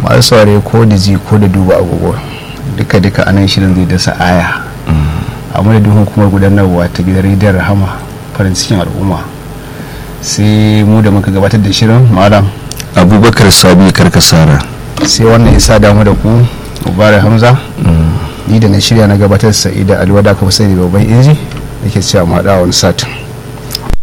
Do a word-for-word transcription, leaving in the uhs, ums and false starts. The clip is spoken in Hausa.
masu saurare ko da ji ko da duba agogo duka duka anan shirin zai dasa aya a madadin hukumar gudanarwa ta gidan rediyon rahama farin cikin al'umma sai mu da muka gabatar da shirin malam abubakar sabi karkasara, sai wannan isa damu da ku mubarak hamza, ni da na shirya na gabatar sa'ida alwada ka fi sani babban inji da ke cewa ma da wani satin.